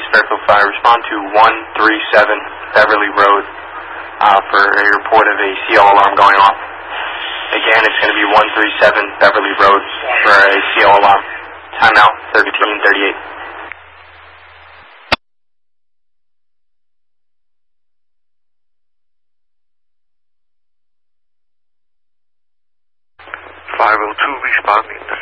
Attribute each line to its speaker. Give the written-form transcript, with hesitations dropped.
Speaker 1: East Fairfield Fire. Respond to 137 Beverly Road for a report of a CO alarm going off. Again, it's going to be 137 Beverly Road for a CO alarm. Timeout 1338.
Speaker 2: Responding.